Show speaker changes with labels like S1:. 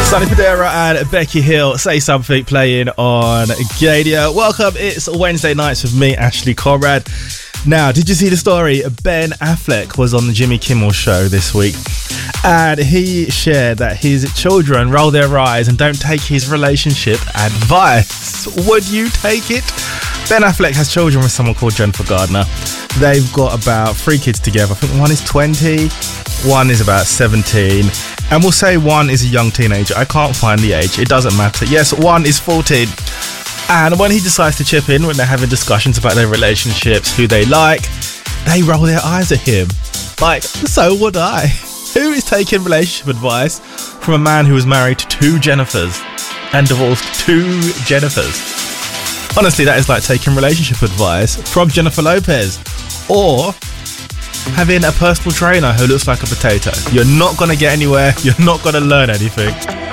S1: Sonny Fodera and Becky Hill, Say Something, playing on Gadia. Welcome, it's Wednesday nights with me, Ashley Conrad. Now, did you see the story? Ben Affleck was on the Jimmy Kimmel show this week, and he shared that his children roll their eyes and don't take his relationship advice. Would you take it? Ben Affleck has children with someone called Jennifer Gardner. They've got about 3 kids together. I think one is 20, one is about 17, and we'll say one is a young teenager. I can't find the age. It doesn't matter. Yes, one is 14. And when he decides to chip in, when they're having discussions about their relationships, who they like, they roll their eyes at him. Like, so would I. Who is taking relationship advice from a man who was married to 2 Jennifers and divorced 2 Jennifers? Honestly, that is like taking relationship advice from Jennifer Lopez, or having a personal trainer who looks like a potato. You're not going to get anywhere. You're not going to learn anything.